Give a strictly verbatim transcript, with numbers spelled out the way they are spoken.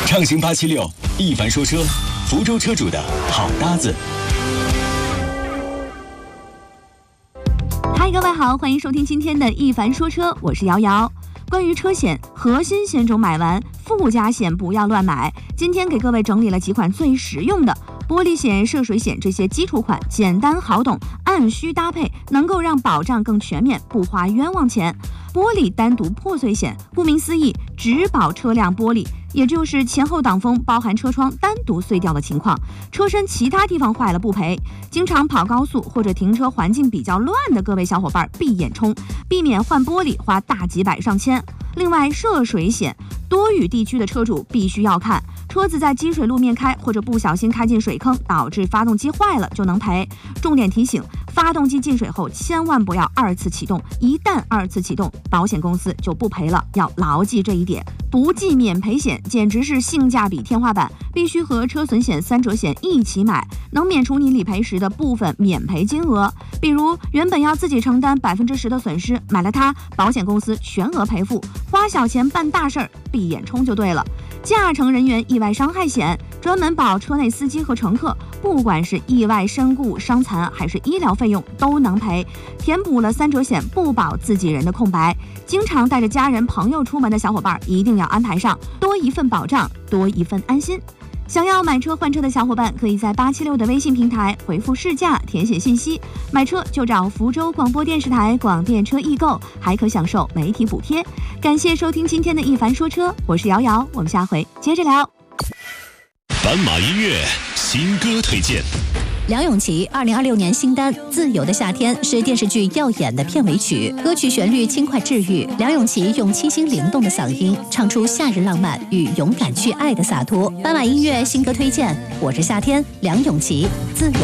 畅行八七六，一凡说车，福州车主的好搭子。 嗨，各位好，欢迎收听今天的一凡说车，我是瑶瑶。关于车险，核心险种买完，附加险不要乱买。今天给各位整理了几款最实用的玻璃险、涉水险，这些基础款简单好懂，按需搭配，能够让保障更全面，不花冤枉钱。玻璃单独破碎险，顾名思义，只保车辆玻璃，也就是前后挡风包含车窗单独碎掉的情况，车身其他地方坏了不赔。经常跑高速或者停车环境比较乱的各位小伙伴闭眼冲，避免换玻璃花大几百上千。另外，涉水险，多雨地区的车主必须要看，车子在积水路面开或者不小心开进水坑，导致发动机坏了就能赔。重点提醒，发动机进水后千万不要二次启动，一旦二次启动，保险公司就不赔了，要牢记这一点。不计免赔险简直是性价比天花板，必须和车损险、三者险一起买，能免除你理赔时的部分免赔金额。比如原本要自己承担百分之十的损失，买了它，保险公司全额赔付，花小钱办大事儿，闭眼冲就对了。驾乘人员意外伤害险，专门保车内司机和乘客，不管是意外身故、伤残还是医疗费用都能赔，填补了三者险不保自己人的空白。经常带着家人朋友出门的小伙伴一定要安排上，多一份保障，多一份安心。想要买车换车的小伙伴，可以在八七六的微信平台回复试驾，填写信息，买车就找福州广播电视台广电车易购，还可享受媒体补贴。感谢收听今天的一凡说车，我是瑶瑶，我们下回接着聊。 斑马音乐新歌推荐。 梁咏琪二零二六年新单《自由的夏天》是电视剧《耀眼》的片尾曲，歌曲旋律轻快治愈，梁咏琪用清新灵动的嗓音唱出夏日浪漫与勇敢去爱的洒脱。斑马音乐新歌推荐，我是夏天，梁咏琪，自由。